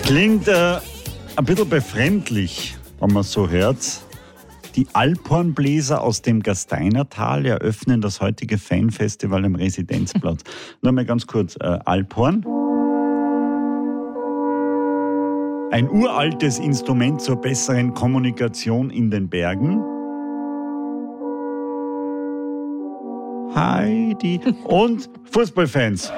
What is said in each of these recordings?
Klingt ein bisschen befremdlich, wenn man so hört. Die Alphornbläser aus dem Gasteinertal eröffnen das heutige Fanfestival am Residenzplatz. Nur mal ganz kurz, Alphorn. Ein uraltes Instrument zur besseren Kommunikation in den Bergen. Heidi. Und Fußballfans.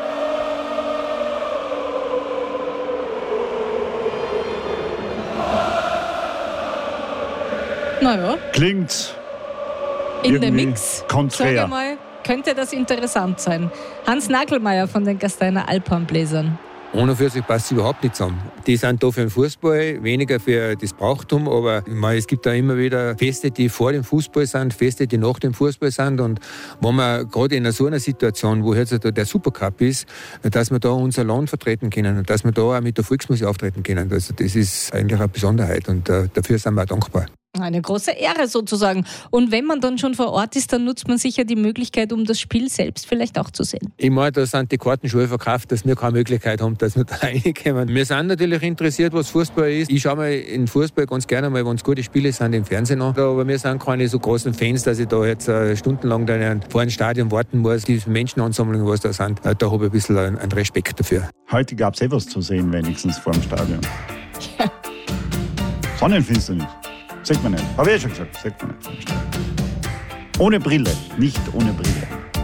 Naja. Klingt in dem Mix, konträr. sag ich mal, könnte das interessant sein. Hans Nagelmeier von den Gasteiner Alphornbläsern. Ohne für sich passt es überhaupt nicht zusammen. Die sind da für den Fußball, weniger für das Brauchtum, aber ich meine, es gibt da immer wieder Feste, die vor dem Fußball sind, Feste, die nach dem Fußball sind, und wenn wir gerade in so einer Situation, wo jetzt der Supercup ist, dass wir da unser Land vertreten können und dass wir da auch mit der Volksmusik auftreten können, also das ist eigentlich eine Besonderheit und dafür sind wir auch dankbar. Eine große Ehre sozusagen. Und wenn man dann schon vor Ort ist, dann nutzt man sicher die Möglichkeit, um das Spiel selbst vielleicht auch zu sehen. Ich meine, da sind die Karten schon verkauft, dass wir keine Möglichkeit haben, dass wir da reinkommen. Wir sind natürlich interessiert, was Fußball ist. Ich schaue mir in Fußball ganz gerne mal, wenn es gute Spiele sind, im Fernsehen an. Aber wir sind keine so großen Fans, dass ich da jetzt stundenlang vor einem Stadion warten muss. Die Menschenansammlungen, was da sind, da habe ich ein bisschen einen Respekt dafür. Heute gab es was zu sehen, wenigstens vor dem Stadion. Ja. Sonnenfinsternis. Sieht man nicht. Habe ich schon gesagt, sieht man nicht. Ohne Brille, nicht ohne Brille.